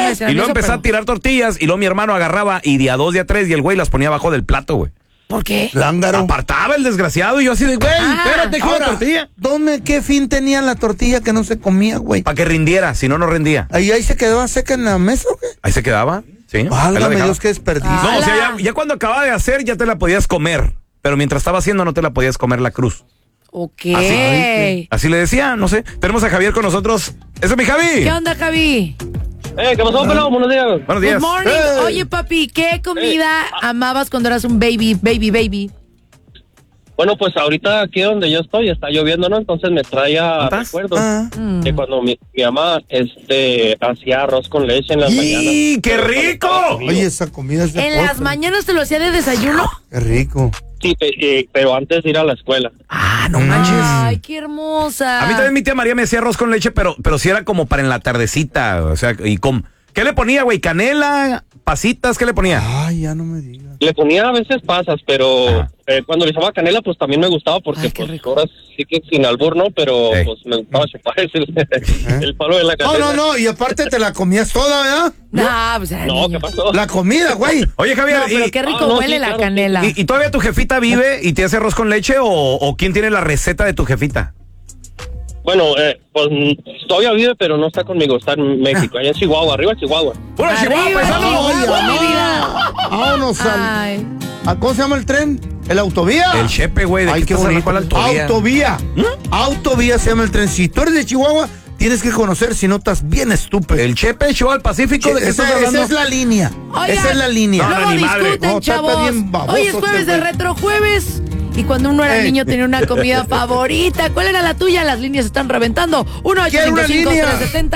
Y luego empezó a tirar tortillas y luego mi hermano agarraba y día 2, día 3 y el güey las ponía abajo del plato, güey. ¿Por qué? Lángaro. Apartaba el desgraciado y yo así de, güey, espérate, ¿qué tortilla? ¿Qué fin tenía la tortilla que no se comía, güey? Para que rindiera, si no, no rendía. ¿Ahí se quedaba seca en la mesa o qué? Ahí se quedaba, sí. Válgame Dios, qué desperdicio. No, o sea, ya cuando acababa de hacer ya te la podías comer, pero mientras estaba haciendo no te la podías comer la cruz. Ok. Así le decía, no sé. Tenemos a Javier con nosotros. ¡Ese es mi Javi! ¿Qué onda, Javi? ¿Qué pasó, pelón? Buenos días. Buenos días. Good morning. Oye, papi, ¿qué comida amabas cuando eras un baby? Bueno, pues ahorita aquí donde yo estoy está lloviendo, ¿no? Entonces me trae a recuerdos de cuando mi mamá hacía arroz con leche en las mañanas. ¡Y qué rico! Oye, esa comida es de ¿En las mañanas te lo hacía de desayuno? Qué rico. Sí, pero antes de ir a la escuela. No manches. Ay, qué hermosa. A mí también mi tía María me hacía arroz con leche, pero sí era como para en la tardecita. O sea, ¿qué le ponía, güey? ¿Canela? ¿Pasitas? ¿Qué le ponía? Ay, ya no me digas. Le ponía a veces pasas, pero cuando le echaba canela, pues también me gustaba porque pues ahora sí que sin albur, ¿no? Pero pues me gustaba chupar el palo de la canela. No, y aparte te la comías toda, ¿verdad? No, ¿qué pasó? La comida, güey. Oye, Javier, No, pero qué rico huele la canela. ¿Y todavía tu jefita vive y te hace arroz con leche o quién tiene la receta de tu jefita? Bueno, pues todavía vive, pero no está conmigo, está en México, allá en Chihuahua, arriba de Chihuahua. ¡Puro Chihuahua, paisano! mi vida! Vámonos ¿cómo se llama el tren? ¿El autovía? El Chepe, güey. ¿De qué bonito? ¿Cuál autovía? Autovía se llama el tren. Si tú eres de Chihuahua, tienes que conocer, si no estás bien estúpido. El Chepe, Chihuahua, al Pacífico. ¿De qué estás hablando? Esa es la línea. Oigan, esa es la línea. No lo discuten, chavos. Hoy es jueves de Retrojueves. Y cuando uno era niño tenía una comida favorita. ¿Cuál era la tuya? Las líneas están reventando. 1-855-370